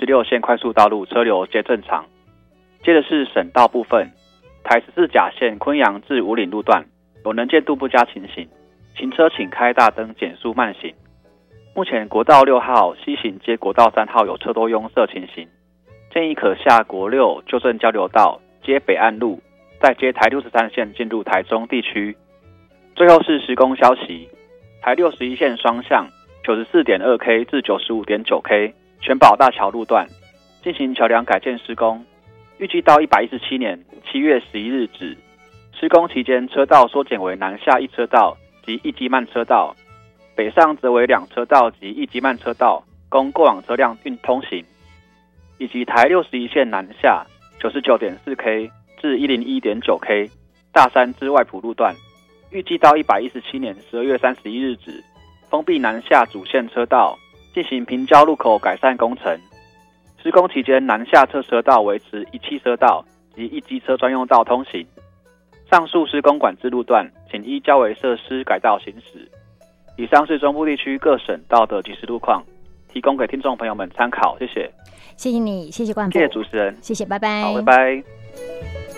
16线快速道路车流皆正常。接着是省道部分，台14甲线昆阳至武岭路段有能见度不佳情形，行车请开大灯减速慢行。目前国道6号西行接国道3号有车多拥塞情形，建议可下国6旧正交流道接北岸路，再接台63线进入台中地区。最后是施工消息，台61线双向 94.2K 至 95.9K 全保大桥路段进行桥梁改建施工，预计到117年7月11日止。施工期间车道缩减为南下1车道及1机慢车道，北上则为2车道及1机慢车道，供过往车辆运通行，以及台61线南下 99.4K 至 101.9K 大山至外埔路段，预计到117年12月31日止封闭南下主线车道，进行平交路口改善工程。施工期间南下侧车道维持1汽车道及1机车专用道通行。上述施工管制路段请依交维设施改道行驶。以上是中部地区各省道的即时路况，提供给听众朋友们参考，谢谢。 谢谢你，谢谢冠甫， 谢谢主持人， 谢谢，拜拜。 好，拜拜。